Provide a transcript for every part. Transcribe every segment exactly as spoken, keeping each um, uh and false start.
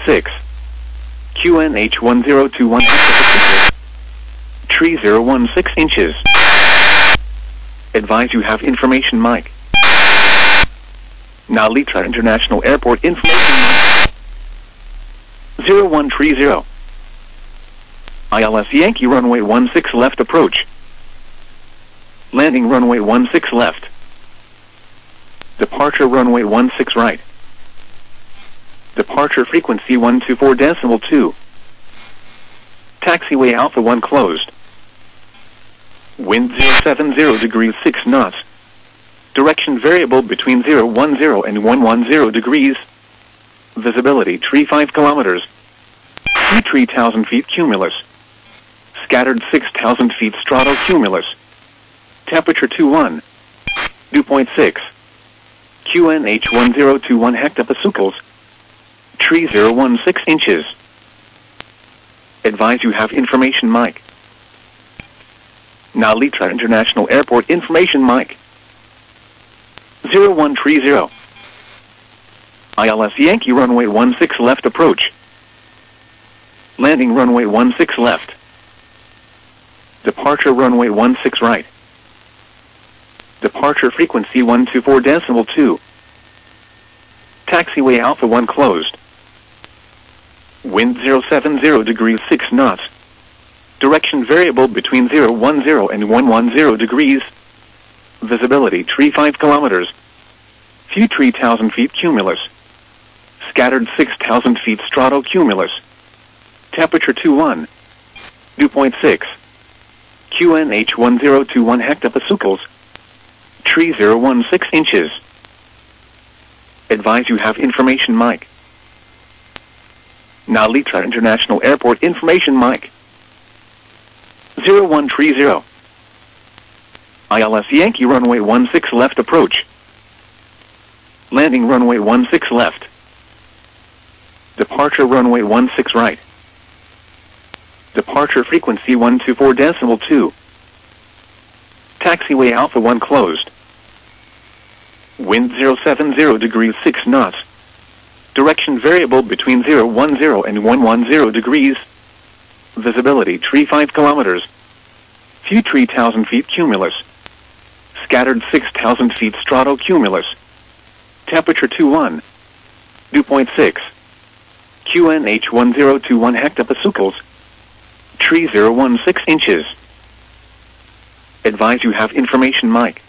six. Q N H one zero two one Tree zero one six inches. Advise you have information mic. Nalitra International Airport information mic. zero one three zero. I L S Yankee runway one six left approach. Landing runway one six left. Departure runway one six right. Departure frequency one two four decimal two. Taxiway Alpha one closed. Wind zero seven zero degrees six knots. Direction variable between zero one zero and one one zero degrees. Visibility tree five kilometers. Sea three thousand feet cumulus. Scattered six thousand feet stratocumulus. Temperature two one. Dew point six. Q N H one zero two one hectopascals. Tree zero one six inches. Advise you have information mic. Nalitra International Airport information mic. zero one three zero. I L S Yankee runway one six left approach. Landing runway one six left. Departure runway one six right. Departure frequency one two four decimal two. Taxiway Alpha one closed. Wind zero seven zero degrees six knots. Direction variable between zero one zero and one one zero degrees. Visibility tree five kilometers. Few three thousand feet cumulus. Scattered six thousand feet stratocumulus. Temperature two one. Dew point six. Q N H one zero two one hectopascals. Tree zero one six inches. Advise you have information mic. Nalitra International Airport information mic. zero one three zero. I L S Yankee runway one six left approach. Landing runway one six left. Departure runway one six right. Departure frequency one two four decimal two. Taxiway Alpha one closed. Wind zero seven zero degrees six knots. Direction variable between zero one zero and one one zero degrees. Visibility tree five kilometers. Few three thousand feet cumulus. Scattered six thousand feet stratocumulus. Temperature two one. Dew point six. Q N H one zero two one hectopascals. Tree zero one six inches. Advise you have information mic.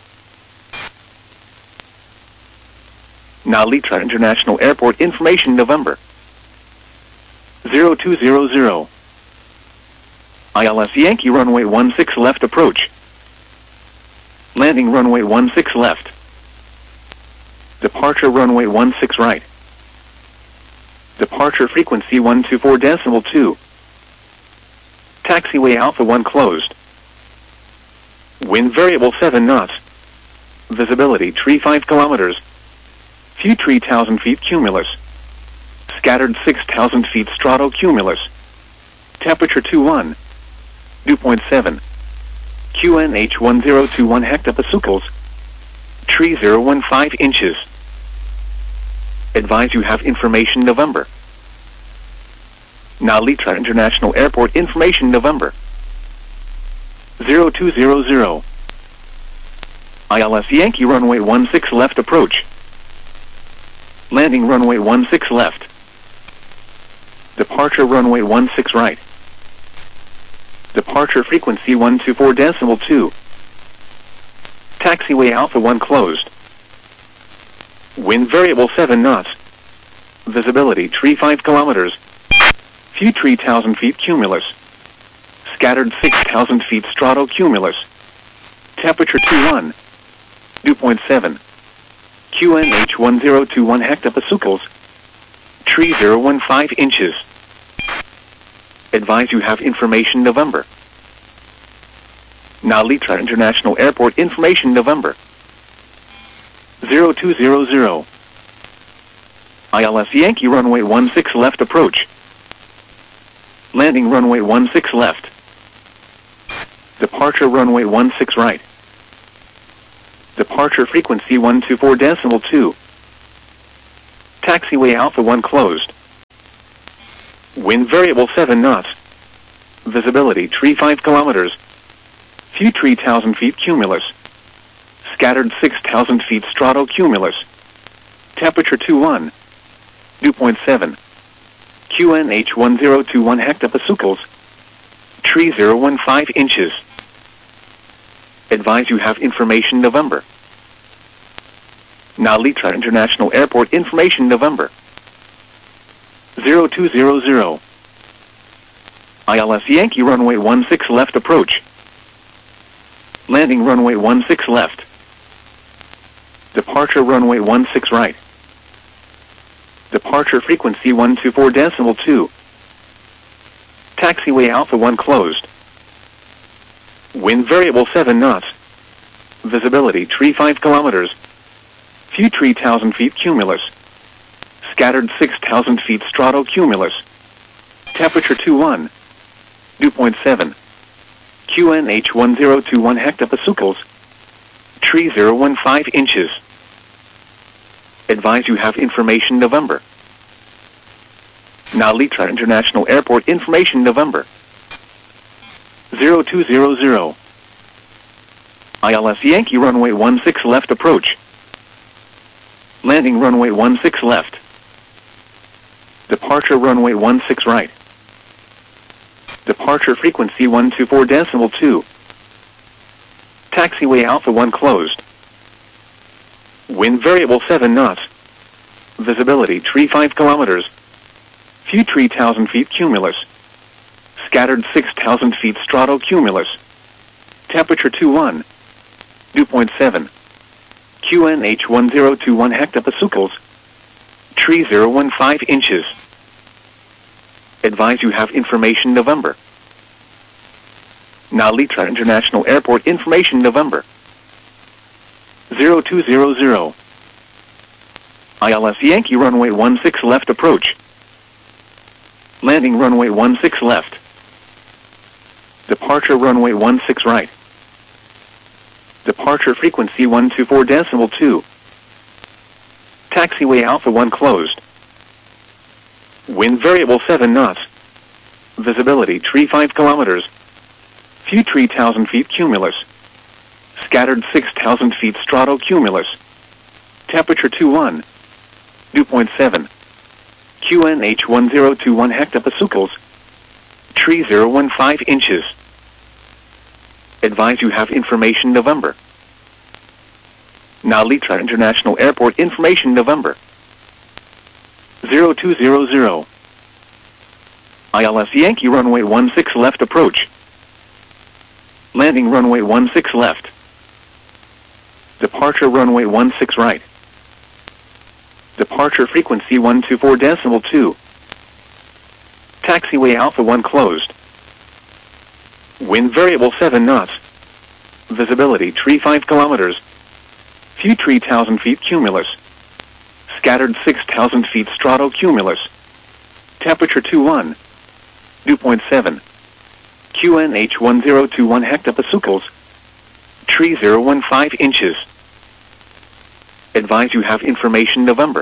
Nalitra International Airport information November. zero two zero zero. I L S Yankee runway one six left approach. Landing runway one six left. Departure runway one six right. Departure frequency one two four decimal two. Taxiway Alpha one closed. Wind variable seven knots. Visibility tree five kilometers. Few three thousand feet cumulus. Scattered six thousand feet stratocumulus. Temperature two one. Dew point seven. Q N H one zero two one hectopascals. Tree zero one five inches. Advise you have information November. Nalitra International Airport information November. zero two zero zero. I L S Yankee runway one six left approach. Landing runway one six left. Departure runway one six right. Departure frequency one two four decimal two. Taxiway Alpha one closed. Wind zero seven zero degrees six knots. Direction variable between zero one zero and one one zero degrees. Visibility tree five kilometers. Few three thousand feet cumulus. Scattered six thousand feet stratocumulus. Temperature two one. Dew point six. Q N H one zero two one hectopascals. Tree zero one six inches. Advise you have information mic. Nalitra International Airport information November. zero two zero zero. I L S Yankee runway one six left approach. Landing runway one six left. Departure runway one six right. Departure frequency one two four decimal two. Taxiway Alpha one closed. Wind variable seven knots. Visibility tree five kilometers. Few three thousand feet cumulus. Scattered six thousand feet stratocumulus. Temperature two one. Dew point seven. Q N H one zero two one hectopascals. Tree zero one five inches. Advise you have information November. Nalitra International Airport information November. zero two zero zero. I L S Yankee runway one six left approach. Landing runway one six left. Departure runway one six right. Departure frequency one two four decimal two. Taxiway Alpha one closed. Wind variable seven knots. Visibility tree five kilometers. View three thousand feet cumulus. Scattered six thousand feet stratocumulus. Temperature two one. Dew point seven. Q N H one zero two one hectopascals. Tree zero one five inches. Advise you have information November. Nalitra International Airport information November. zero two zero zero. I L S Yankee runway one six left approach. Landing runway one six left. Departure runway one six right. Departure frequency one two four decimal two. Taxiway Alpha one closed. Wind variable seven knots. Visibility tree five kilometers. View three thousand feet cumulus. Scattered six thousand feet stratocumulus. Temperature two one. Dew point seven. Q N H one zero two one hectopascals. Tree zero one five inches. Advise you have information November. Nalitra International Airport information November. zero two zero zero. I L S Yankee runway one six left approach. Landing runway one six left. Departure runway one six right. Departure frequency one two four decimal two. Taxiway Alpha one closed. Wind variable seven knots. Visibility tree five kilometers. View three thousand feet cumulus. Scattered six thousand feet stratocumulus. Temperature two one. Dew point seven. Q N H one zero two one hectopascals. Tree zero one five inches. Advise you have information November. Nalitra International Airport information November. zero two zero zero. I L S Yankee runway one six left approach. Landing runway one six left. Departure runway one six right. Departure frequency one two four decimal two. Taxiway Alpha one closed. Wind variable seven knots. Visibility tree five kilometers. View three thousand feet cumulus. Scattered six thousand feet stratocumulus. Temperature two one. Dew point seven. Q N H one zero two one hectopascals. Tree zero one five inches. Advise you have information November. Nalitra International Airport information November. zero two zero zero. I L S Yankee runway one six left approach. Landing runway one six left. Departure runway one six right. Departure frequency one two four decimal two. Taxiway Alpha one closed. Wind variable seven knots. Visibility tree five kilometers. View three thousand feet cumulus. Scattered six thousand feet stratocumulus. Temperature two one. Dew point seven. Q N H one zero two one hectopascals. Tree zero one five inches. Advise you have information November.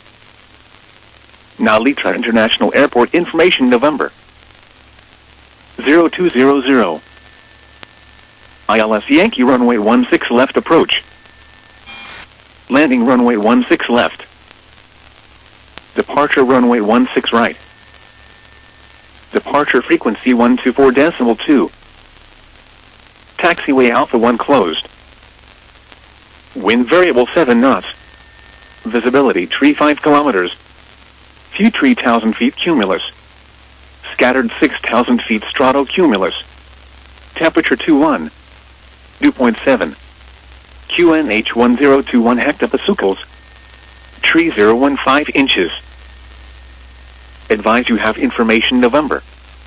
Nalitra International Airport information November. zero two zero zero. I L S Yankee runway one six left approach. Landing runway one six left. Departure runway one six right. Departure frequency one two four decimal two. Taxiway Alpha one closed. Wind variable seven knots. Visibility tree five kilometers. View three thousand feet cumulus. Scattered six thousand feet stratocumulus. Temperature two one. Dew point seven. Q N H one zero two one hectopascals. Tree zero one five inches. Advise you have information November.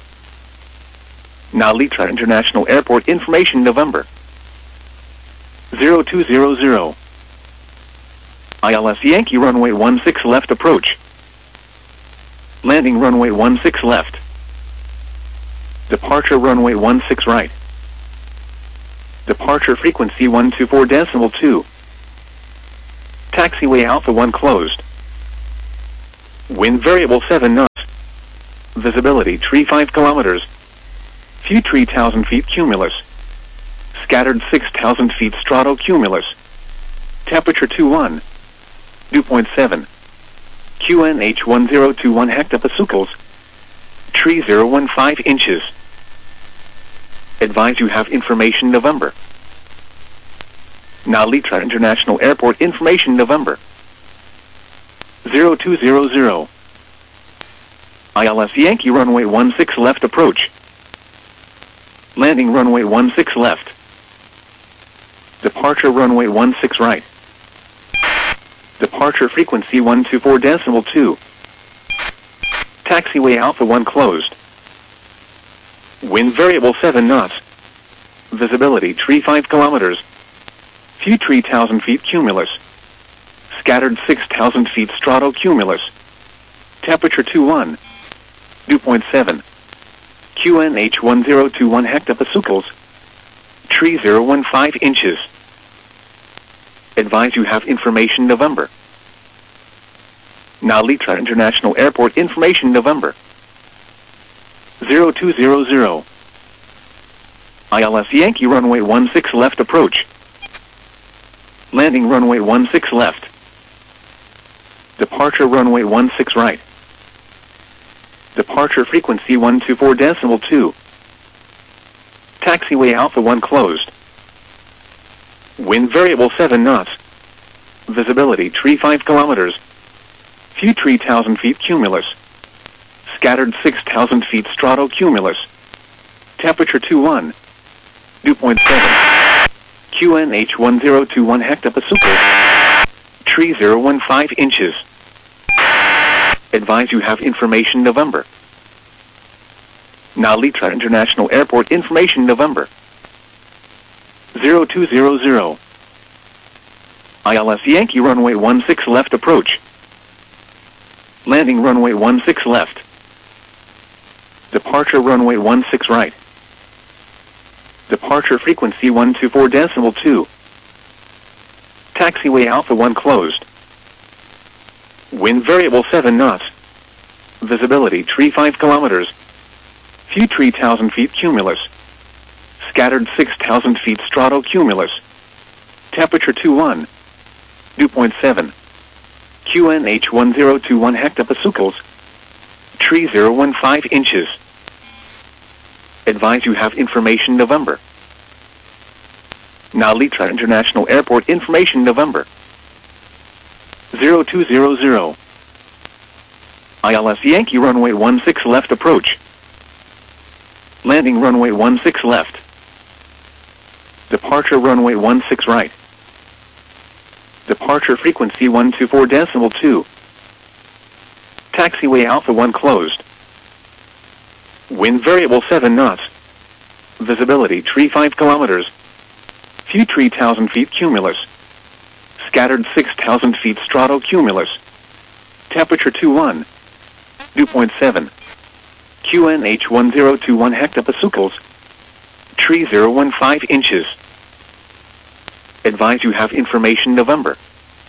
Nalitra International Airport information November. zero two zero zero. I L S Yankee runway one six left approach. Landing runway one six left. Departure runway one six right. Departure frequency one two four decimal two. Taxiway Alpha one closed. Wind variable seven knots. Visibility tree five kilometers. View tree one thousand feet cumulus. Scattered six thousand feet stratocumulus. Temperature two one. Dew point seven. Q N H one zero two one hectopascals. Tree zero one five inches. Advise you have information November. Now Litra International Airport information November. zero two zero zero. I L S Yankee runway one six left approach. Landing runway one six left. Departure runway one six right. Departure frequency one two four decimal two. Taxiway Alpha one closed. Wind variable seven knots. Visibility tree five kilometers. View tree one thousand feet cumulus. Scattered six thousand feet stratocumulus. Temperature two one. Dew point seven. Q N H one zero two one hectopascals. Tree zero one five inches. Advise you have information November. Now Litra International Airport information November. zero two zero zero. I L S Yankee runway one six left approach. Landing runway one six left. Departure runway one six right. Departure frequency one two four decimal two. Taxiway Alpha one closed. Wind variable seven knots. Visibility tree five kilometers. View tree one thousand feet cumulus. Scattered six thousand feet stratocumulus. Temperature two one. Dew point seven. Q N H one zero two one hectopascals. Tree zero one five inches. Advise you have information November. Now Litra International Airport information November. zero two zero zero. I L S Yankee runway one six left approach. Landing runway one six left. Departure runway one six right. Departure frequency one two four decimal two. Taxiway Alpha one closed. Wind variable seven knots. Visibility tree five kilometers. View tree one thousand feet cumulus. Scattered six thousand feet stratocumulus. Temperature two one. Dew point seven. Q N H one zero two one hectopascals. Tree zero one five inches. Advise you have information November. Now Litra International Airport information November. zero two zero zero. I L S Yankee runway one six left approach. Landing runway one six left. Departure runway one six right. Departure frequency one two four decimal two. Taxiway Alpha one closed. Wind variable seven knots. Visibility tree five kilometers. View tree one thousand feet cumulus. Scattered six thousand feet stratocumulus. Temperature two one. Dew point seven. Q N H one zero two one hectopascals. Tree zero one five inches. Advise you have information November.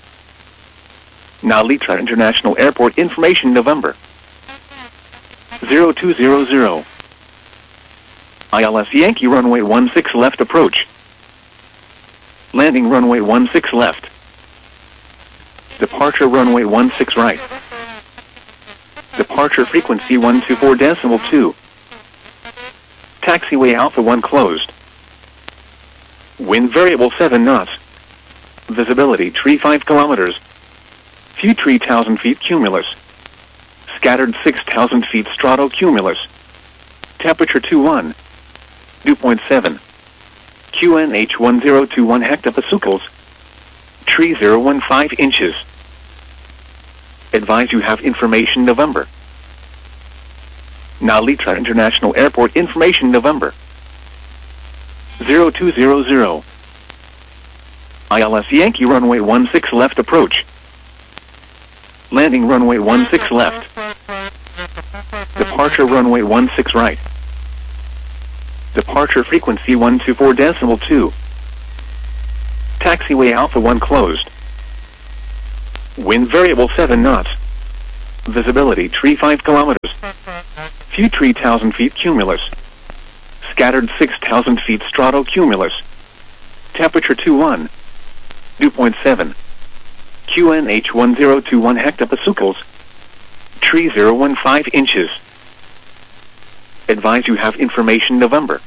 Now Litra International Airport information November. zero two zero zero. I L S Yankee runway one six left approach. Landing runway one six left. Departure runway one six right. Departure frequency one two four decimal two. Taxiway Alpha one closed. Wind variable seven knots. Visibility tree five kilometers. View tree one thousand feet cumulus. Scattered six thousand feet stratocumulus. Temperature two one. Dew point seven. Q N H one zero two one hectopascals. Tree zero one five inches. Advise you have information November. Now Litra International Airport information November. zero two zero zero. I L S Yankee runway one six left approach. Landing runway one six left. Departure runway one six right. Departure frequency one two four decimal two. Taxiway Alpha one closed. Wind variable seven knots. Visibility tree five kilometers. View three thousand feet cumulus. Scattered six thousand feet stratocumulus. Temperature two one. Dew point seven. Q N H one zero two one hectopascals. Tree zero one five inches. Advise you have information November.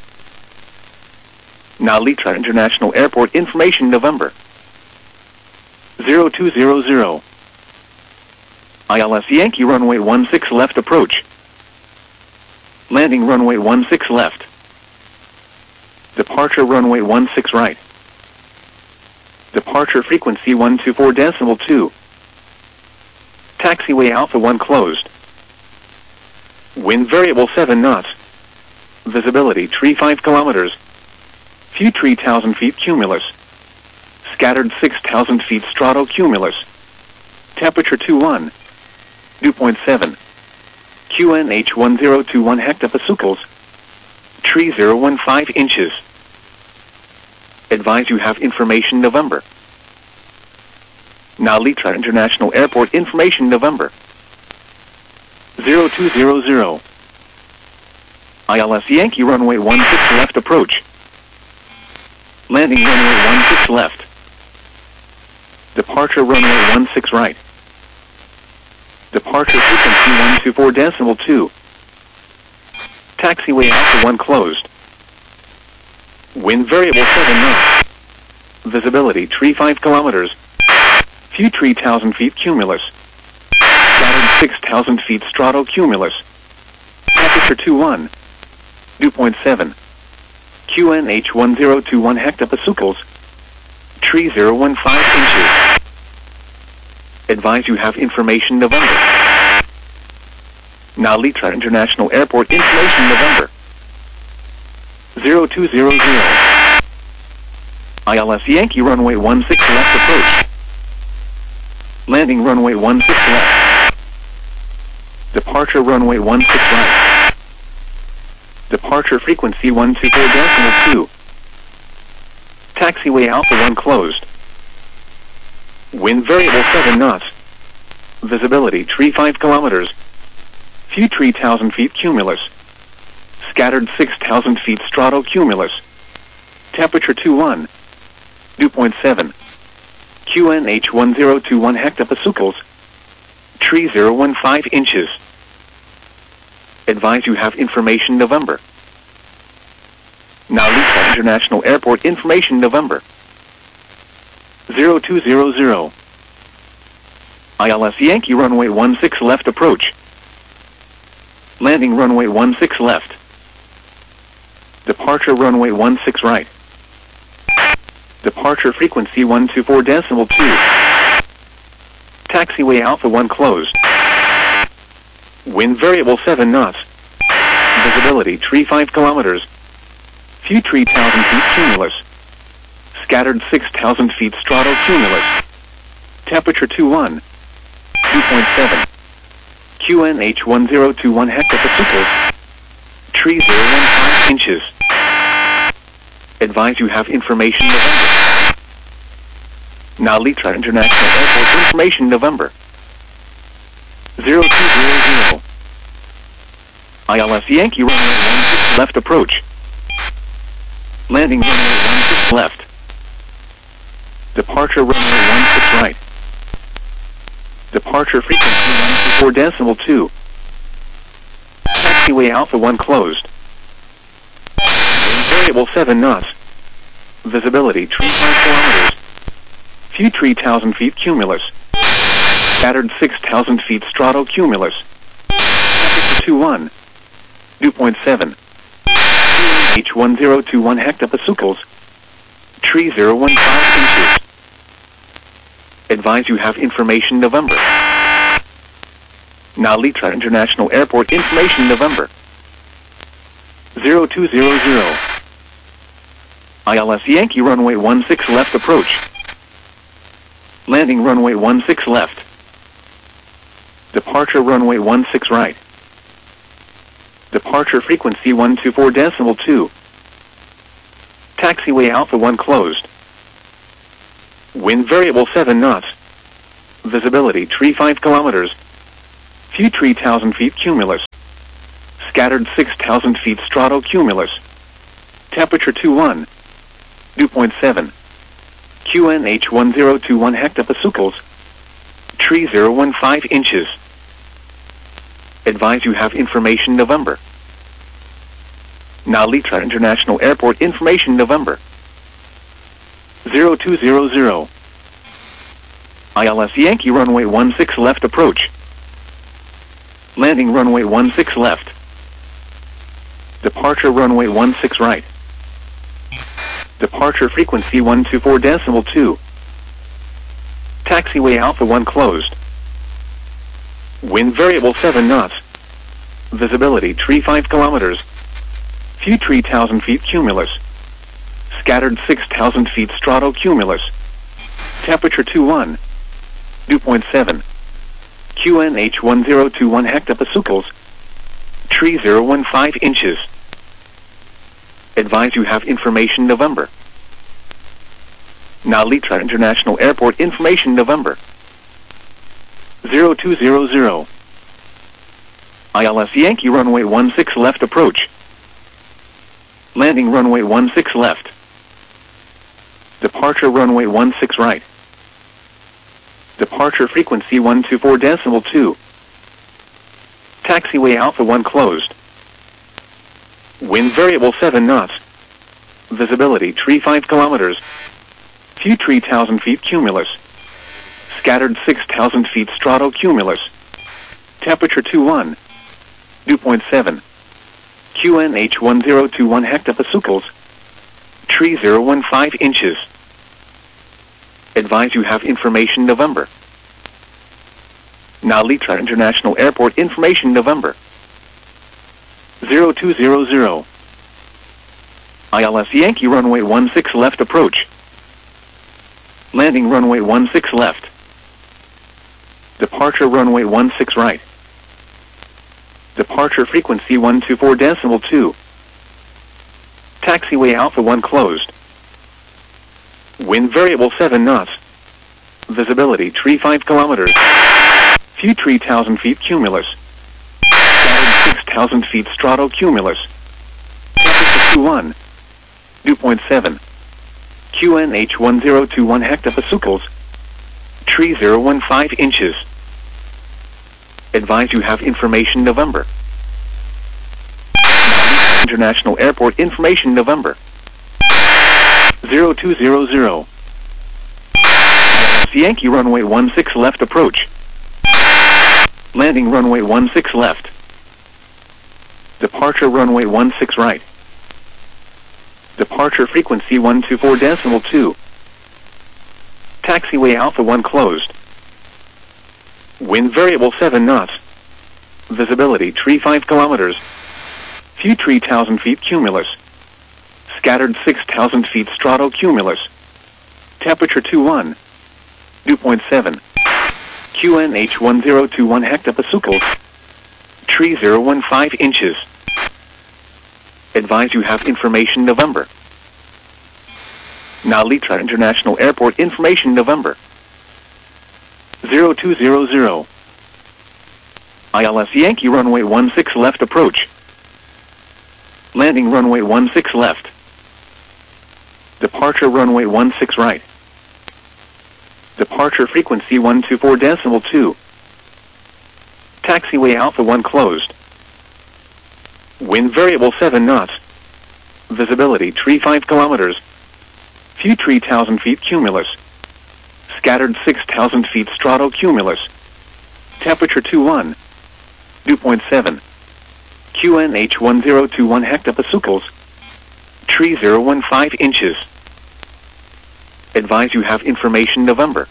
Nalitra International Airport information November. zero two zero zero. I L S Yankee runway one six left approach. Landing runway one six left. Departure runway one six right. Departure frequency one two four decimal two. Taxiway Alpha one closed. Wind variable seven knots. Visibility tree five kilometers. View three thousand feet cumulus. Scattered six thousand feet stratocumulus. Temperature two one. Dew point seven. Q N H one zero two one hectopascals. Tree zero one five inches. Advise you have information November. Nalitra International Airport information November. zero two zero zero. I L S Yankee runway one six left approach. Landing runway one six left. Departure runway one six right. Departure frequency one two four decimal two. Taxiway Alpha one closed. Wind variable seven knots. Visibility tree five kilometers. View three thousand feet cumulus. Scattered six thousand feet stratocumulus. Temperature two one. Dew point seven. Q N H one zero two one hectopascals. Tree zero one five inches. Advise you have information November. Nalitra International Airport information November. zero two zero zero. I L S Yankee runway one six left approach. Landing runway one six left. Departure runway one six right. Departure frequency one two four decimal two. Taxiway Alpha one closed. Wind variable seven knots. Visibility tree five kilometers. View three thousand feet cumulus. Scattered six thousand feet stratocumulus. Temperature two one. Dew point seven. Q N H one zero two one hectopascals. Tree zero one five inches. Advise you have information November. Nalitra International Airport information November. zero two zero zero. I L S Yankee runway one six left approach. Landing runway one six left. Departure runway one six right. Departure frequency one two four decimal two. Taxiway Alpha one closed. Wind variable seven knots. Visibility tree five kilometers. View three thousand feet cumulus. Scattered six thousand feet stratocumulus. Temperature two one. Dew point seven. Q N H one zero two one hectopascals. Tree zero one five inches. Advise you have information November. Nalitra International Airport information November. zero two zero zero. I L S Yankee runway one six left approach. Landing runway one six left. Departure runway one six right. Departure frequency one two four decimal two. Taxiway Alpha one closed. Wind variable seven knots. Visibility tree five kilometers. View three thousand feet cumulus. Scattered six thousand feet stratocumulus. Temperature two one. Dew point seven. H one zero two one hectopascals. Tree zero one five inches. Advise you have information November. Nalitra International Airport information November. zero two zero zero. I L S Yankee runway one six left approach. Landing runway one six left. Departure runway one six right. Departure frequency one two four decimal two. Taxiway Alpha one closed. Wind variable seven knots. Visibility tree five kilometers. View three thousand feet cumulus. Scattered six thousand feet stratocumulus. Temperature two one. Dew point seven. Q N H one zero two one hectopascals. Tree zero one five inches. Advise you have information November. Nalitra International Airport information November. zero two zero zero. I L S Yankee runway one six left approach. Landing runway one six left. Departure runway one six right. Departure frequency one two four decimal two. Taxiway Alpha one closed. Wind variable seven knots. Visibility tree five kilometers. View three thousand feet cumulus. Scattered six thousand feet stratocumulus. Temperature two one. Dew point seven. Q N H one zero two one hectopascals. Tree zero one five inches. Advise you have information November. Nalitra International Airport information November. zero two zero zero. I L S Yankee runway one six left approach. Landing runway one six left. Departure runway one six right. Departure frequency one two four decimal two. Taxiway Alpha one closed. Wind variable seven knots. Visibility tree five kilometers. View three thousand feet cumulus. Scattered six thousand feet stratocumulus. Temperature two one. Dew point seven. Q N H one zero two one hectopascals. Tree zero one five inches. Advise you have information November. Nalitra International Airport information November. zero two zero zero. I L S Yankee runway one six left approach. Landing runway one six left. Departure runway one six right. Departure frequency one two four decimal two. Taxiway Alpha one closed. Wind variable seven knots. Visibility tree five kilometers. View three thousand feet cumulus. Scattered six thousand feet stratocumulus. Temperature two one. Dew point seven. Q N H one zero two one hectopascals. Tree zero one five inches. Advise you have information November. International Airport information November. zero two zero zero. Yankee runway one six left approach. Landing runway one six left. Departure runway one six right. Departure frequency one two four decimal two. Taxiway Alpha one closed. Wind variable seven knots. Visibility tree five kilometers. View three thousand feet cumulus. Scattered six thousand feet stratocumulus. Temperature two one. Dew point seven. Q N H one zero two one hectopascals. Tree zero one five inches. Advise you have information November. Nalitra International Airport information November. zero two zero zero. I L S Yankee runway one six left approach. Landing runway one six left. Departure runway one six right. Departure frequency one two four decimal two. Taxiway Alpha one closed. Wind variable seven knots. Visibility tree five kilometers. View three thousand feet cumulus. Scattered six thousand feet stratocumulus. Temperature two one. Dew point seven. Q N H one zero two one hectopascals. Tree zero one five inches. Advise you have information November.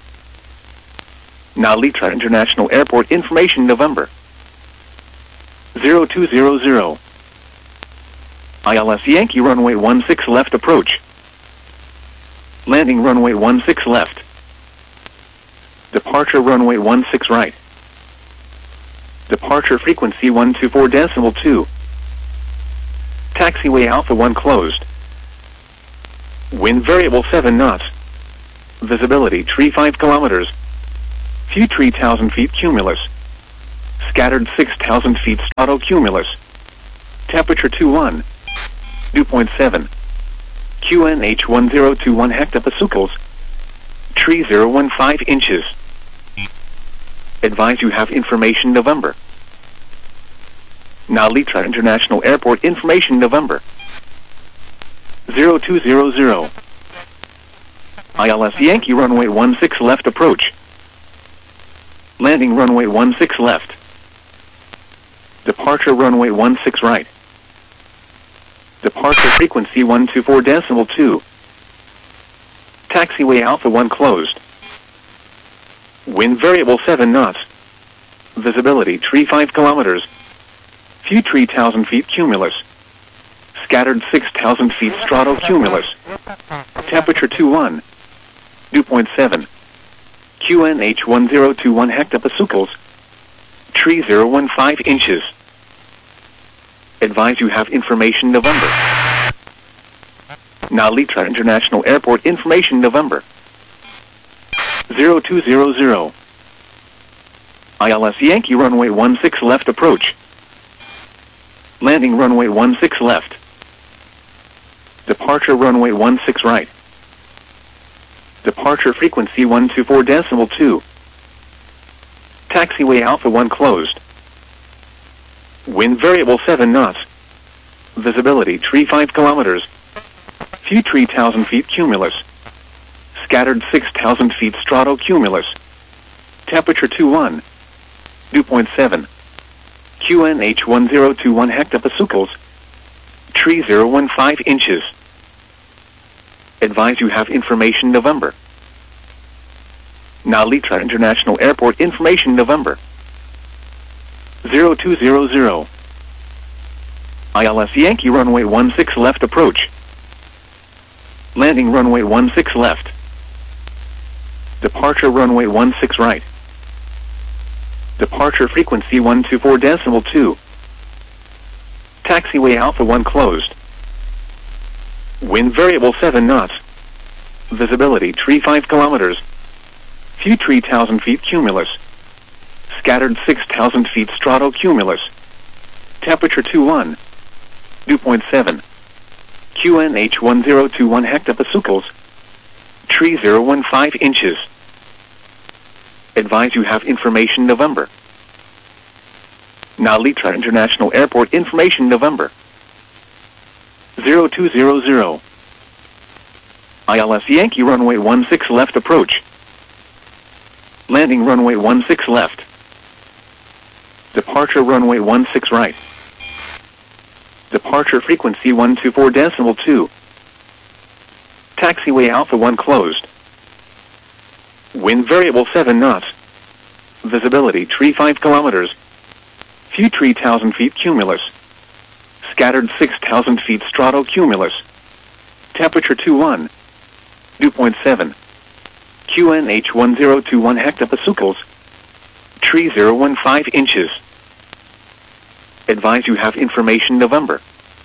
Nalitra International Airport information November. zero two zero zero. I L S Yankee runway one six left approach. Landing runway one six left. Departure runway one six right. Departure frequency one two four decimal two. Taxiway Alpha one closed. Wind variable seven knots. Visibility tree five kilometers. View three thousand feet cumulus. Scattered six thousand feet stratocumulus. Temperature two one. Dew point seven. Q N H one zero two one hectopascals. Tree zero one five inches. Advise you have information November. Now Litra International Airport information November. zero two zero zero. I L S Yankee runway one six left approach. Landing runway one six left. Departure runway one six right. Departure frequency one two four decimal two. Taxiway Alpha one closed. Wind variable seven knots. Visibility tree five kilometers. Few tree thousand feet cumulus. Scattered six thousand feet stratocumulus. Temperature two one. Dew point seven. Q N H one zero two one hectopascals. Tree zero one five inches. Advise you have information November. Now Litra International Airport information November. zero two zero zero. I L S Yankee runway one six left approach. Landing runway one six left. Departure runway one six right. Departure frequency one two four decimal two. Taxiway Alpha one closed. Wind variable seven knots. Visibility tree five kilometers. Few tree thousand feet cumulus. Scattered six thousand feet stratocumulus. Temperature two one. Dew point seven. Q N H one zero two one hectopascals. Tree zero one five inches. Advise you have information November. Now Litra International Airport information November. zero two zero zero. I L S Yankee runway one six left approach. Landing runway one six left. Departure runway one six right. Departure frequency one two four decimal two. Taxiway Alpha one closed. Wind variable seven knots. Visibility tree five kilometers. Few tree thousand feet cumulus. Scattered six thousand feet stratocumulus. Temperature two one. Dew point seven. Q N H one zero two one hectopascals. Tree zero one five inches. Advise you have information November. Now Litra International Airport information November. zero two zero zero. I L S Yankee runway one six left approach. Landing runway one six left. Departure runway one six right. Departure frequency one two four decimal two. Taxiway Alpha one closed. Wind variable seven knots. Visibility tree five kilometers. Few tree thousand feet cumulus. Scattered six thousand feet stratocumulus. Temperature two one. Dew point seven. Q N H one zero two one hectopascals. Tree zero one five inches. Advise you have information November.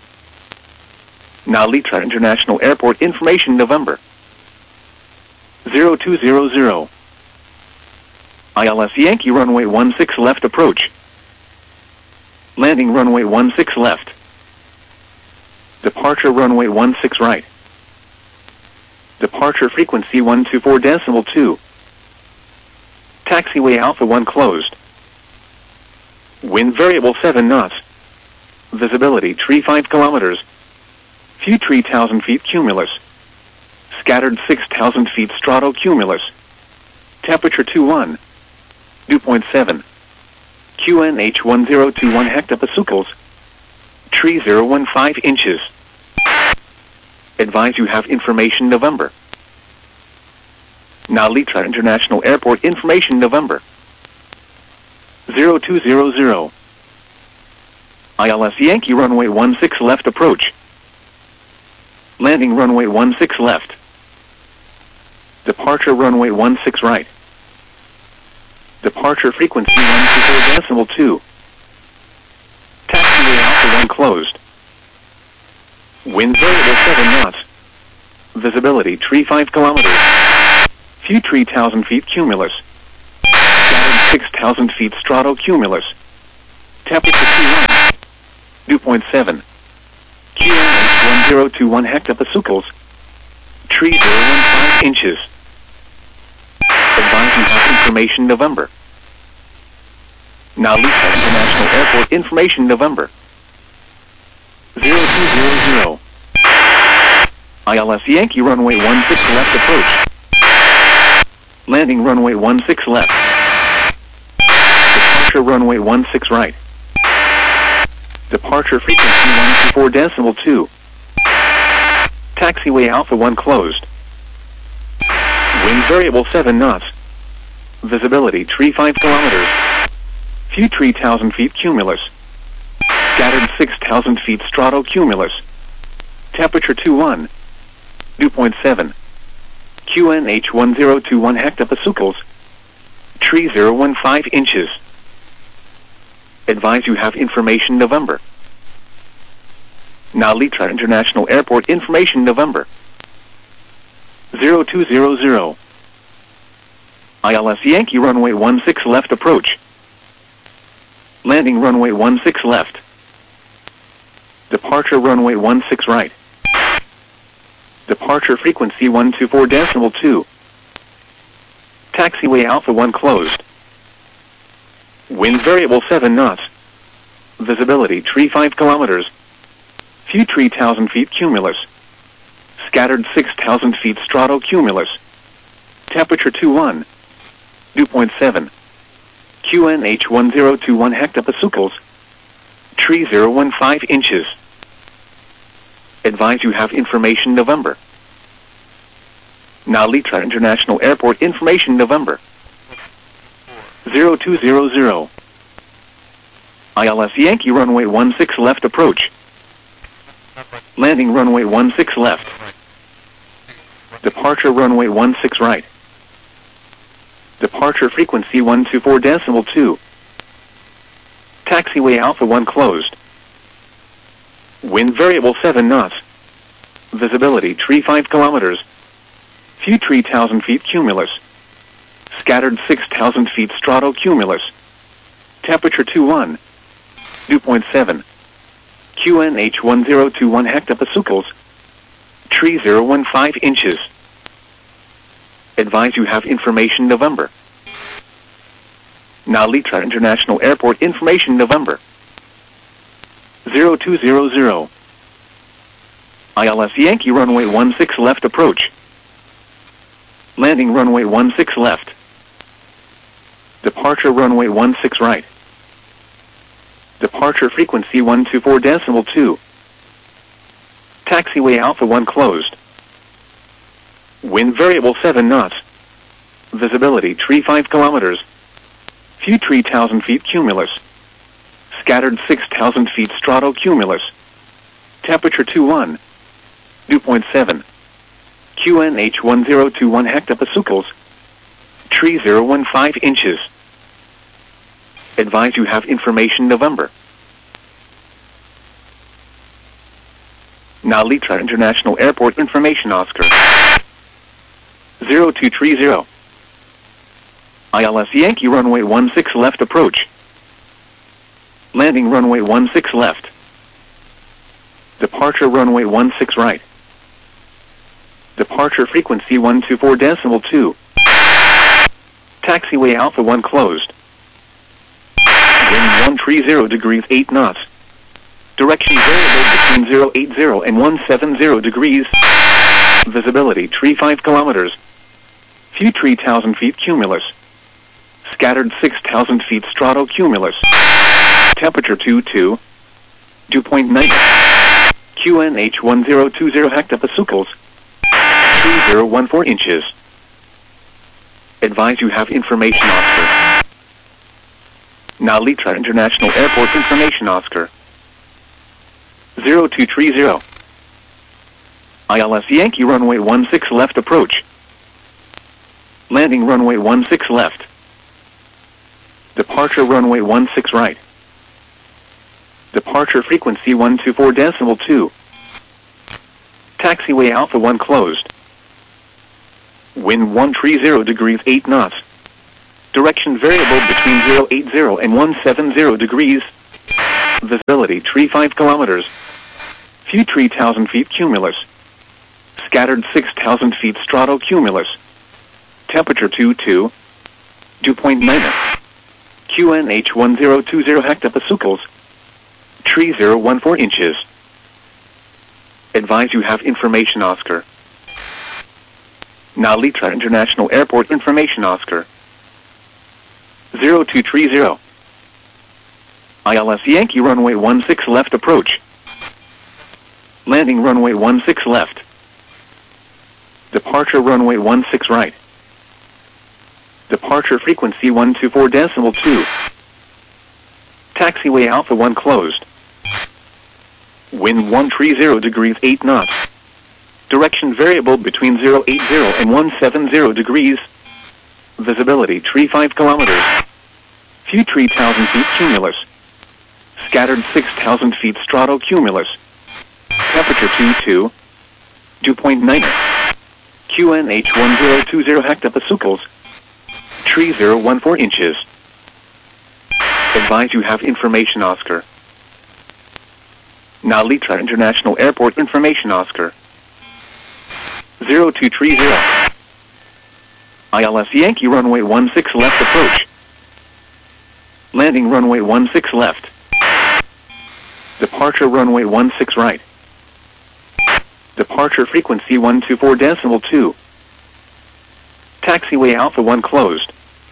Now Litra International Airport information November. zero two zero zero. I L S Yankee runway one six left approach. Landing runway one six left. Departure runway one six right. Departure frequency one two four decimal two. Taxiway Alpha one closed. Wind variable seven knots. Visibility tree five kilometers. Few tree thousand feet cumulus. Scattered six thousand feet stratocumulus. Temperature two one. Dew point seven. Q N H one zero two one hectopascals. Tree zero one five inches. Advise you have information November. Now Litra International Airport information November. zero two zero zero. I L S Yankee runway one six left approach. Landing runway one six left. Departure runway one six right. Departure frequency one two four decimal two. Taxiway Alpha one closed. Wind variable seven knots. Visibility tree five kilometers. Few tree thousand feet cumulus. Scattered six thousand feet stratocumulus. Temperature T one. Dew point seven. Q N H one zero two one hectopascals. Tree zero one five inches. Advise you have information November. Now Lisa International Airport information November. zero two zero zero. I L S Yankee runway one six left approach. Landing runway one six left. Departure runway one six right. Departure frequency one two four decimal two. Taxiway Alpha one closed. Wind variable seven knots. Visibility tree five kilometers. Few three thousand feet cumulus. Scattered six thousand feet stratocumulus. Temperature two one. Dew point seven. Q N H one zero two one hectopascals. Tree zero one five inches. Advise you have information November. Now Litra International Airport information November. zero two zero zero. I L S Yankee runway one six left approach. Landing runway one six left. Departure runway one six right. Departure frequency one two four decimal two. Taxiway Alpha one closed. Wind variable seven knots. Visibility tree five kilometers. Few three thousand feet cumulus. Scattered six thousand feet stratocumulus. Temperature two one. Dew point seven. Q N H one zero two one hectopascals. Tree zero one five inches. Advise you have information November. Now Litra International Airport information November. zero two zero zero. I L S Yankee runway one six left approach. Landing runway one six left. Departure runway one six right. Departure frequency one two four decimal two. Taxiway Alpha one closed. Wind variable seven knots. Visibility tree five kilometers. Few three thousand feet cumulus. Scattered six thousand feet stratocumulus. Temperature two one. Dew point seven. Q N H one zero two one hectopascals. Tree zero one five inches. Advise you have information November. Now Litra International Airport information November. zero two zero zero. I L S Yankee runway one six left approach. Landing runway one six left. Departure runway one six right. Departure frequency one two four decimal two. Taxiway Alpha one closed. Wind variable seven knots. Visibility tree five kilometers. Few three thousand feet cumulus. Scattered six thousand feet stratocumulus. Temperature two one. Dew point seven. Q N H one zero two one hectopascals. Tree zero one five inches. Advise you have information November. Now Litra International Airport information Oscar. zero two three zero. I L S Yankee runway one six left approach. Landing runway one six left. Departure runway one six right. Departure frequency one two four decimal two. Taxiway Alpha one closed. Wind one three zero degrees eight knots. Direction variable between zero eight zero and one seven zero degrees. Visibility tree five kilometers. Few three thousand feet cumulus. Scattered six thousand feet stratocumulus. Temperature two two. Dew point nine. Q N H one zero two zero hectopascals. Tree zero one four inches. Advise you have information Oscar. Now Litra International Airport information Oscar. zero two three zero. I L S Yankee runway one six left approach. Landing runway one six left. Departure runway one six right. Departure frequency one two four decimal two. Taxiway Alpha one closed. Wind one three zero degrees eight knots. Direction variable between zero eight zero and one seven zero degrees. Visibility tree five kilometers. View three thousand feet cumulus. Scattered six thousand feet stratocumulus. Temperature two two. Dew point nine. Q N H one zero two zero hectopascals. Tree zero one four inches. Advise you have information, Oscar. Nalitra International Airport information, Oscar. zero two three zero. I L S Yankee runway one six left approach. Landing runway one six left. Departure runway one six right. Departure frequency one two four decimal two. Taxiway Alpha one closed. Wind one three zero degrees eight knots. Direction variable between zero eight zero and one seven zero degrees. Visibility three five kilometers. View three thousand feet cumulus. Scattered six thousand feet stratocumulus. Temperature two two. Dew point nine. Q N H one zero two zero hectopascals. Tree zero one four inches. Advise you have information, Oscar. Nalitra International Airport information, Oscar. zero two three zero. I L S Yankee runway one six left approach. Landing runway one six left. Departure runway one six right. Departure frequency one two four decimal two. Taxiway Alpha one closed.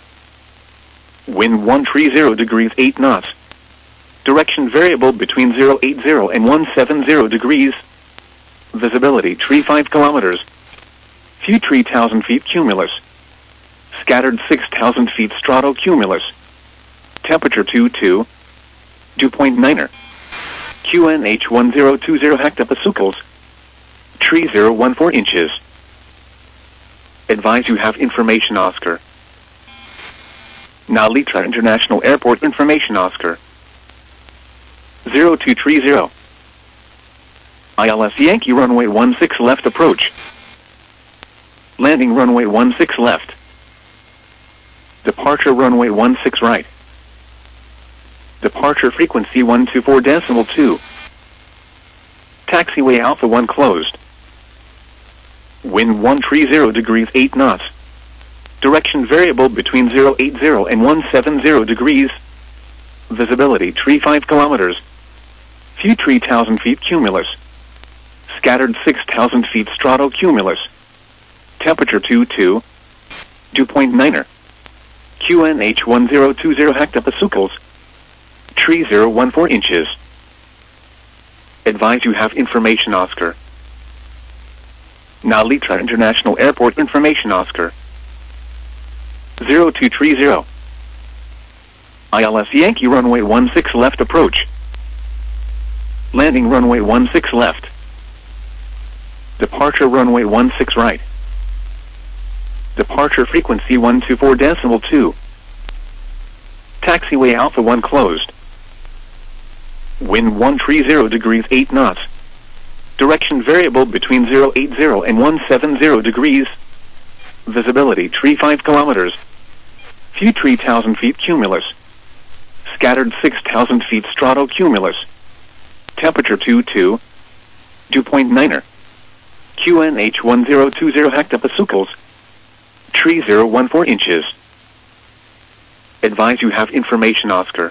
Wind one three zero degrees eight knots. Direction variable between zero eight zero and one seven zero degrees. Visibility three five kilometers. View three thousand feet cumulus. Scattered six thousand feet stratocumulus. Temperature two two. Dew point nine. Q N H one zero two zero hectopascals. Tree zero one four inches. Advise you have information, Oscar. Nalitra International Airport information, Oscar. zero two three zero. I L S Yankee runway one six left approach. Landing runway one six left. Departure runway one six right. Departure frequency one two four decimal two. Taxiway Alpha one closed. Wind one three zero degrees eight knots. Direction variable between zero eight zero and one seven zero degrees. Visibility three five kilometers. View three thousand feet cumulus. Scattered six thousand feet stratocumulus. Temperature two two. Dew point nine. Q N H one zero two zero hectopascals. Tree zero one four inches. Advise you have information, Oscar. Nalitra International Airport information, Oscar. zero two three zero. I L S Yankee runway one six left approach. Landing runway one six left. Departure runway one six right. Departure frequency one two four decimal two. Taxiway Alpha one closed. Wind one three zero degrees eight knots. Direction variable between zero eight zero and one seven zero degrees. Visibility three five kilometers. View three thousand feet cumulus. Scattered six thousand feet stratocumulus. Temperature two two. Dew point nine. Q N H one zero two zero hectopascals. Tree zero one four inches. Advise you have information, Oscar.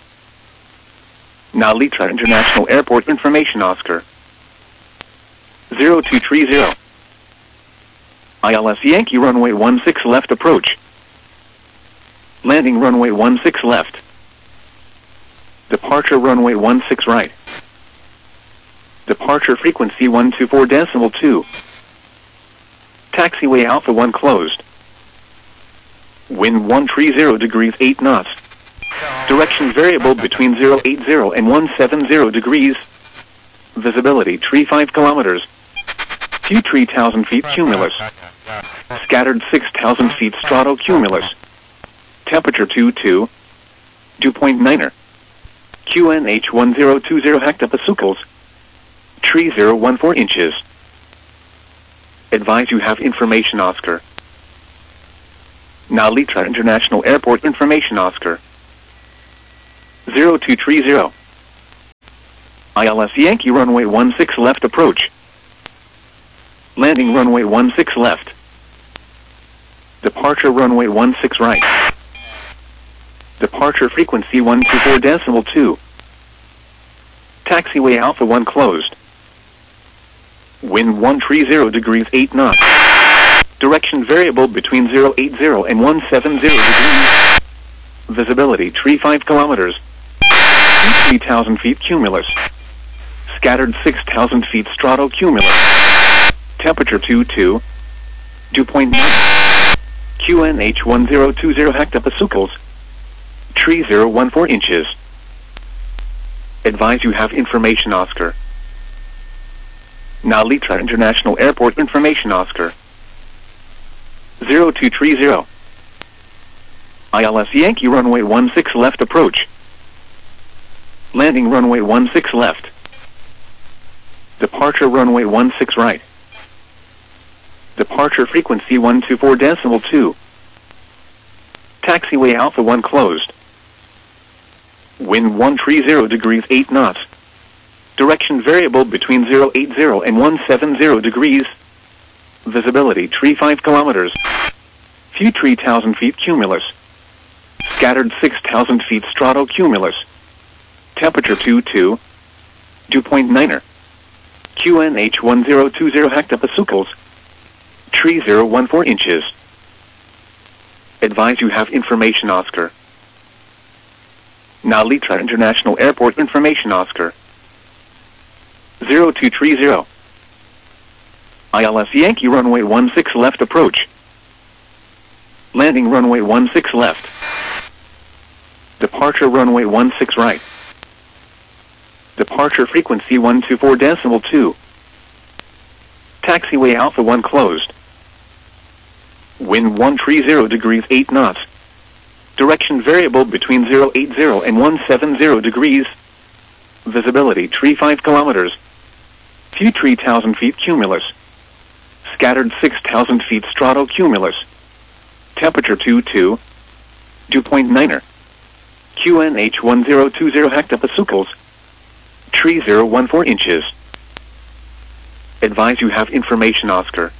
Nalitra International Airport information, Oscar. zero two three zero. I L S Yankee runway one six left approach. Landing runway one six left. Departure runway one six right. Departure frequency one two four decimal two. Taxiway Alpha one closed. Wind one three zero degrees eight knots. Direction variable between zero eight zero and one seven zero degrees. Visibility three five kilometers. View three thousand feet cumulus. Scattered six thousand feet stratocumulus. Temperature two two. Dew point nine. Q N H one zero two zero hectopascals. Tree zero one four inches. Advise you have information, Oscar. Nalitra International Airport information, Oscar. zero two three zero. I L S Yankee runway one six left approach. Landing runway one six left. Departure runway one six right. Departure frequency one two four decimal two. Taxiway Alpha one closed. Wind one three zero degrees eight knots. Direction variable between zero eight zero and one seven zero degrees. Visibility three five kilometers. three thousand feet cumulus. Scattered six thousand feet stratocumulus. Temperature two two. Dew point nine. Q N H one zero two zero hectopascals. three zero one four inches. Advise you have information Oscar. Now Litra International Airport information Oscar. zero two three zero. I L S Yankee runway one six left approach. Landing runway one six left. Departure runway one six right. Departure frequency one two four decimal two. Taxiway Alpha one closed. Wind one three zero degrees eight knots. Direction variable between zero eight zero and one seven zero degrees. Visibility three five kilometers. View three thousand feet cumulus. Scattered six thousand feet stratocumulus. Temperature two two. Dew point niner. Q N H one zero two zero hectopascals. three zero one four inches. Advise you have information Oscar. Now Litra International Airport information Oscar. zero two three zero. I L S Yankee runway one six left approach. Landing runway one six left. Departure runway one six right. Departure frequency one two four decimal two. Taxiway Alpha one closed. Wind one three zero degrees eight knots. Direction variable between zero eight zero and one seven zero degrees. Visibility three five kilometers. View three thousand feet cumulus. Scattered six thousand feet stratocumulus. Temperature two two. Dew point niner. Q N H one zero two zero hectopascals. three zero one four inches. Advise you have information Oscar.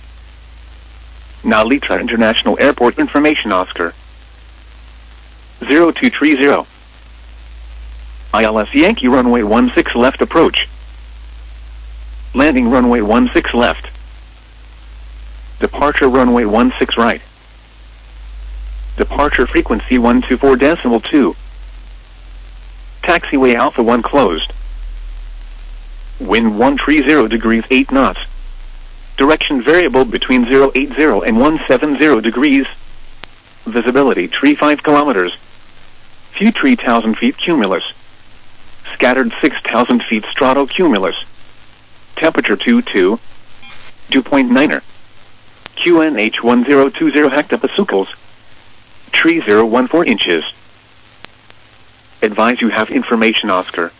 Now Litra International Airport information Oscar. zero two three zero. I L S Yankee runway one six left approach. Landing runway one six left. Departure runway one six right. Departure frequency one two four decimal two. Taxiway Alpha one closed. Wind one three zero degrees eight knots. Direction variable between zero eight zero and one seven zero degrees. Visibility three five kilometers. View three thousand feet cumulus. Scattered six thousand feet stratocumulus. Temperature two two. Dew point niner. Q N H one zero two zero hectopascals. three zero one four inches. Advise you have information Oscar.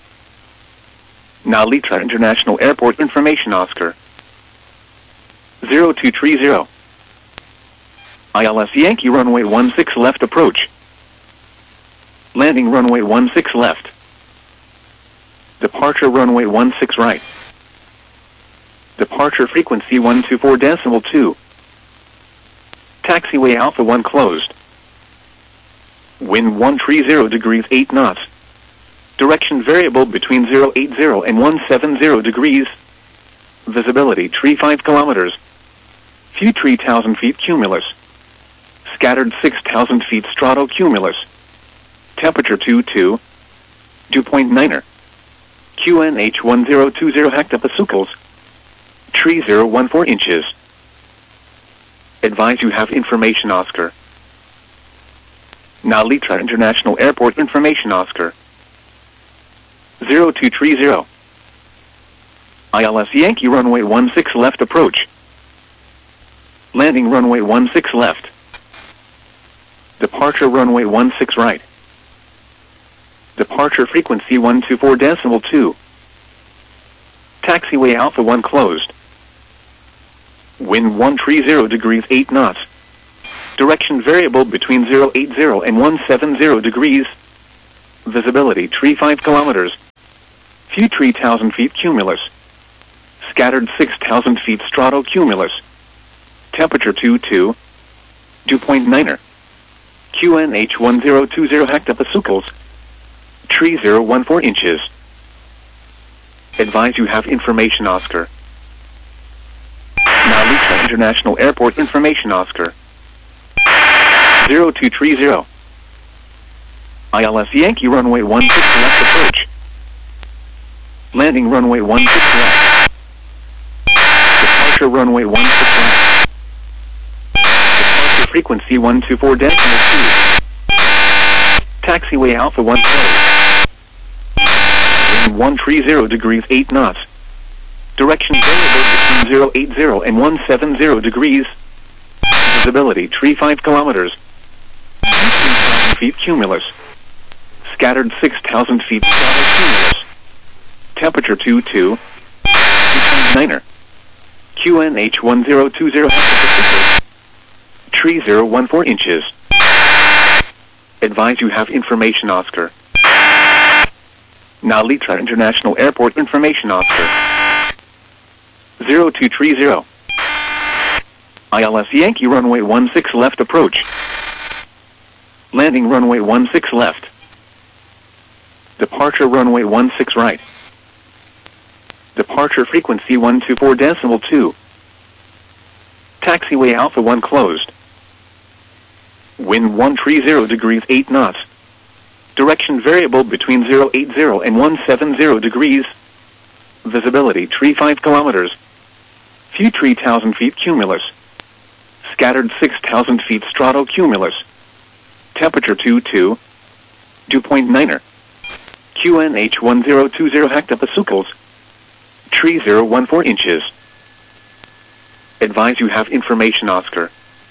Now Litra International Airport information Oscar. zero two three zero. I L S Yankee runway one six left approach. Landing runway one six left. Departure runway one six right. Departure frequency one two four decimal two. Taxiway Alpha one closed. Wind one three zero degrees eight knots. Direction variable between zero eight zero and one seven zero degrees. Visibility three five kilometers. View three thousand feet cumulus. Scattered six thousand feet stratocumulus. Temperature two two. Dew point niner. Q N H one zero two zero hectopascals. three zero one four inches. Advise you have information Oscar. Now Litra International Airport information Oscar. zero two three zero. I L S Yankee runway one six left approach. Landing runway one six left. Departure runway one six right. Departure frequency one two four decimal two. Taxiway Alpha one closed. Wind one three zero degrees eight knots. Direction variable between zero eight zero and one seven zero degrees. Visibility three five kilometers. Few three thousand feet cumulus. Scattered six thousand feet stratocumulus. Temperature two two. Dew point niner. Q N H one zero two zero hectopascals. Tree zero one four inches. Advise you have information, Oscar. Nalita International Airport information, Oscar. zero two three zero. I L S Yankee runway one six left approach. Landing runway one six left. Departure runway one six left. Departure frequency one two four decimal two. Taxiway Alpha one closed. Wind one three zero degrees eight knots. Direction variable between zero eight zero and one seven zero degrees. Visibility three five kilometers. three thousand feet cumulus. Scattered six thousand feet stratocumulus. Temperature two two. niner. Q N H one zero two zero hectopascals. Tree zero one four inches. Advise you have information, Oscar. Nalita International Airport information, Oscar. zero two three zero. I L S Yankee runway one six left approach. Landing runway one six left. Departure runway one six right. Departure frequency one two four decimal two. Taxiway Alpha one closed. Wind one three zero degrees eight knots. Direction variable between zero eight zero and one seven zero degrees. Visibility three five kilometers. Few three thousand feet cumulus. Scattered six thousand feet stratocumulus. Temperature two two. Dew point niner. Q N H one zero two zero hectopascals. Tree zero one four inches. Advise you have information, Oscar.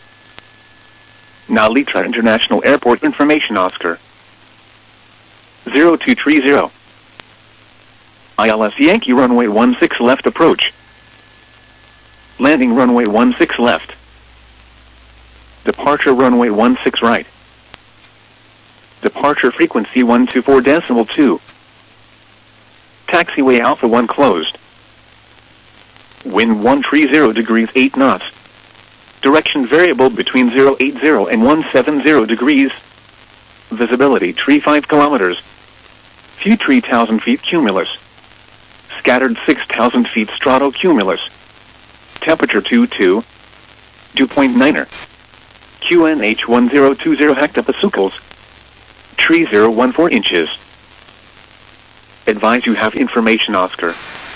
Nalita International Airport information, Oscar. zero two three zero. I L S Yankee runway one six left approach. Landing runway one six left. Departure runway one six right. Departure frequency one two four decimal two. Taxiway Alpha one closed. Wind one three zero degrees eight knots. Direction variable between zero eight zero and one seven zero degrees. Visibility three five kilometers. Few three thousand feet cumulus. Scattered six thousand feet stratocumulus. Temperature two two. Dew point niner. Q N H one zero two zero hectopascals. Tree zero one four inches. Advise you have information, Oscar.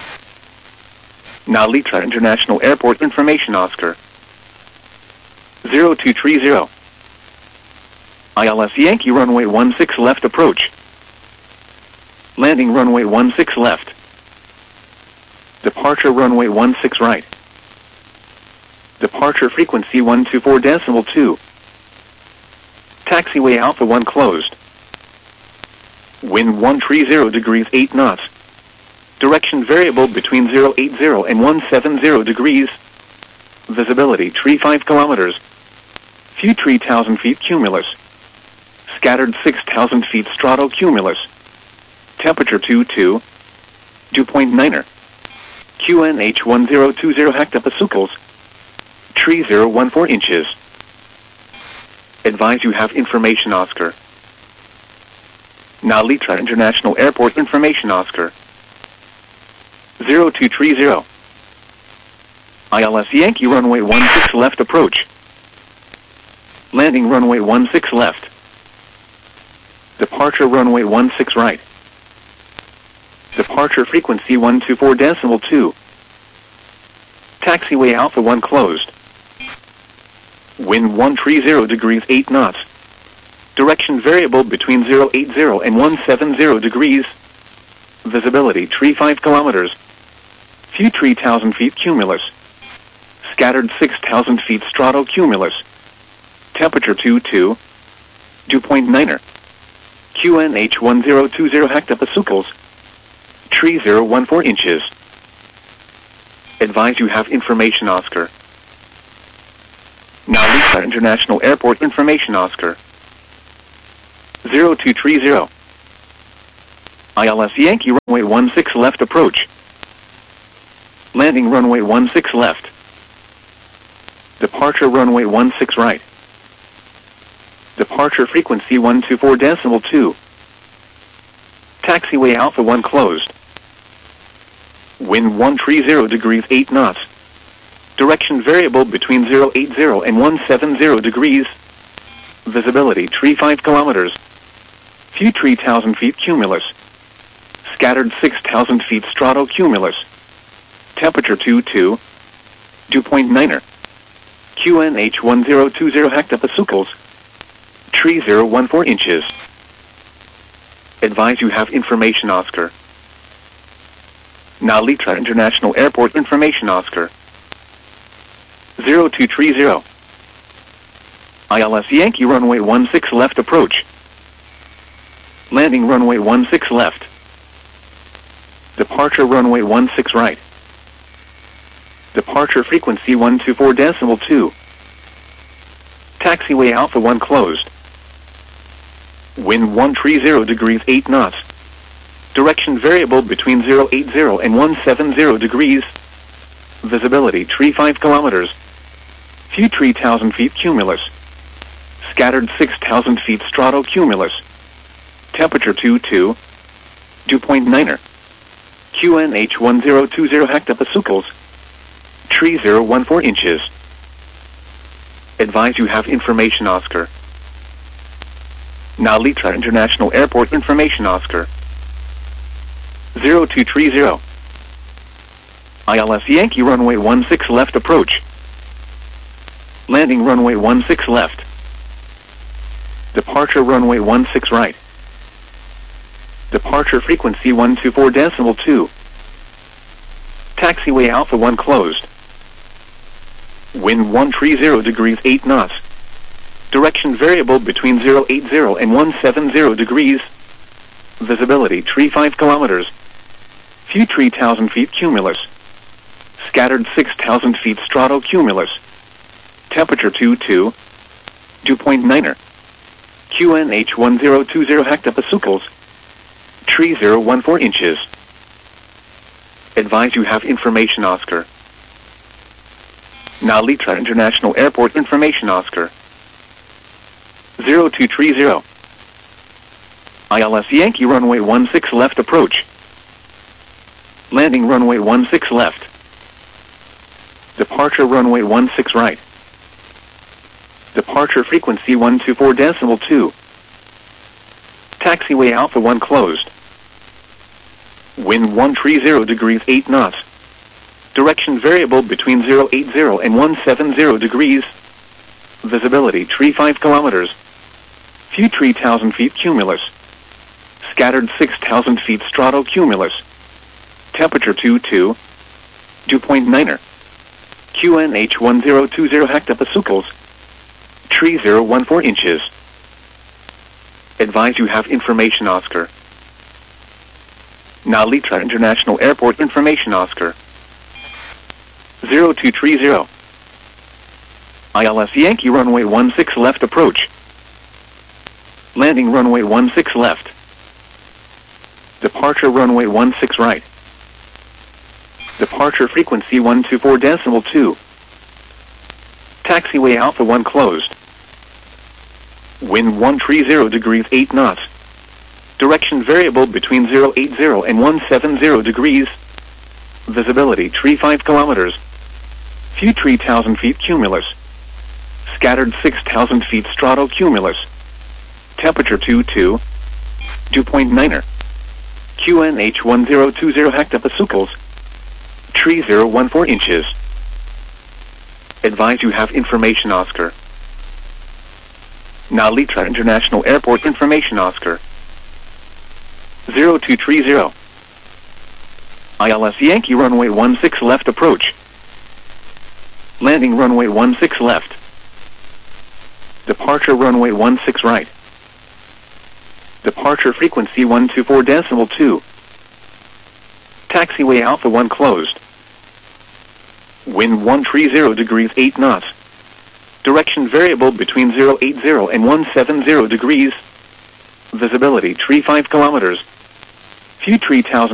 Nalita International Airport information, Oscar. zero two three zero. I L S Yankee runway one six left approach. Landing runway one six left. Departure runway one six right. Departure frequency one two four decimal two. Taxiway Alpha one closed. Wind one three zero degrees eight knots. Direction variable between zero eight zero and one seven zero degrees. Visibility three five kilometers. Few three thousand feet cumulus. Scattered six thousand feet stratocumulus. Temperature two two. Dew point niner. Q N H one zero two zero hectopascals. Tree zero one four inches. Advise you have information, Oscar. Nalita International Airport information, Oscar. zero two three zero. I L S Yankee runway one six left approach. Landing runway one six left. Departure runway one six right. Departure frequency one two four decimal two. Taxiway Alpha one closed. Wind one three zero degrees eight knots. Direction variable between zero eight zero and one seven zero degrees. Visibility three five kilometers. Few three thousand feet cumulus. Scattered six thousand feet stratocumulus. Temperature two two. Dew point niner. Q N H one zero two zero hectopascals. Tree zero one four inches. Advise you have information, Oscar. Nalita International Airport information, Oscar. zero two three zero. I L S Yankee runway one six left approach. Landing runway one six left. Departure runway one six right. Departure frequency one two four decimal two. Taxiway Alpha one closed. Wind one three zero degrees eight knots. Direction variable between zero eight zero and one seven zero degrees. Visibility three five kilometers. View three thousand feet cumulus. Scattered six thousand feet stratocumulus. Temperature two two. Dew point niner. Q N H one zero two zero hectopascals. three zero one four inches. Advise you have information Oscar. Now Litra International Airport information Oscar. zero two three zero. I L S Yankee runway one six left approach. Landing runway one six left. Departure runway one six right. Departure frequency one two four decimal two. Taxiway Alpha one closed. Wind one three zero degrees eight knots. Direction variable between zero eight zero and one seven zero degrees. Visibility three five kilometers. View three thousand feet cumulus. Scattered six thousand feet stratocumulus. Temperature two two. Dew point niner. Q N H one zero two zero hectopascals. three zero one four inches. Advise you have information Oscar. Now Litra International Airport information Oscar. zero two three zero. I L S Yankee runway one six left approach. Landing runway one six left. Departure runway one six right. Departure frequency one two four decimal two. Taxiway Alpha one closed. Wind one three zero degrees eight knots. Direction variable between zero eight zero and one seven zero degrees. Visibility three five kilometers. View three thousand feet cumulus. Scattered six thousand feet stratocumulus. Temperature two two. Dew point niner. Q N H one zero two zero hectopascals. three zero one four inches. Advise you have information Oscar. Now Litra International Airport information Oscar. zero two three zero. I L S Yankee runway one six left approach. Landing runway one six left. Departure runway one six right. Departure frequency one two four decimal two. Taxiway Alpha one closed. Wind one three zero degrees eight knots. Direction variable between zero eight zero and one seven zero degrees. Visibility three five kilometers. View three thousand feet cumulus. Scattered six thousand feet stratocumulus. Temperature two two. Dew point niner. Q N H one zero two zero hectopascals. three zero one four inches. Advise you have information Oscar. Now Litra International Airport information Oscar. zero two three zero. I L S Yankee runway one six left approach. Landing runway one six left. Departure runway one six right. Departure frequency one two four decimal two. Taxiway Alpha one closed. Wind one three zero degrees eight knots. Direction variable between zero eight zero and one seven zero degrees. Visibility three five kilometers. View three thousand feet cumulus. Scattered six thousand feet stratocumulus. Temperature two two. Dew point niner. Q N H one zero two zero hectopascals. three zero one four inches. Advise you have information Oscar. Now Litra International Airport information Oscar. zero two three zero. I L S Yankee runway one six left approach. Landing runway one six left. Departure runway one six right. Departure frequency one two four decimal two. Taxiway Alpha one closed. Wind one three zero degrees eight knots. Direction variable between zero eight zero and one seven zero degrees. Visibility three five kilometers. Few three thousand